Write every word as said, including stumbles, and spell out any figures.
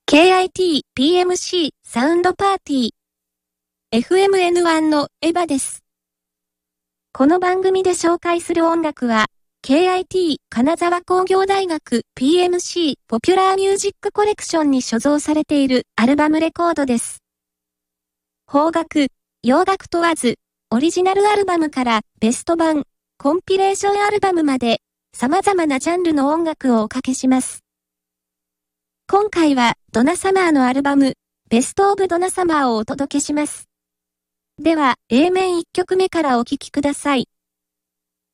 ケーアイティーピーエムシー サウンドパーティー エフエムエヌワン のエヴァです。この番組で紹介する音楽は ケーアイティー 金沢工業大学 ピーエムシー ポピュラーミュージックコレクションに所蔵されているアルバムレコードです。邦楽、洋楽問わず、オリジナルアルバムからベスト版、コンピレーションアルバムまで様々なジャンルの音楽をおかけします。今回はドナサマーのアルバム、ベストオブドナサマーをお届けします。では、エー 面いっきょくめからお聴きください。